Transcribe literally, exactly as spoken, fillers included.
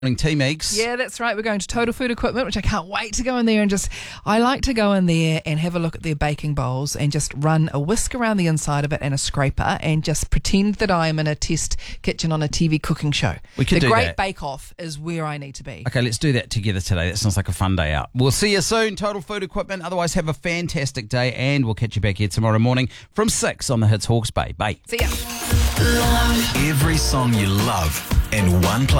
Morning, T-Meeks. Yeah, that's right. We're going to Total Food Equipment, which I can't wait to go in there and just, I like to go in there and have a look at their baking bowls and just run a whisk around the inside of it and a scraper and just pretend that I am in a test kitchen on a T V cooking show. We could the do Great that. Bake Off is where I need to be. Okay, let's do that together today. That sounds like a fun day out. We'll see you soon, Total Food Equipment. Otherwise, have a fantastic day, and we'll catch you back here tomorrow morning from six on the Hits Hawke's Bay. Bye. See ya. Every song you love in one place.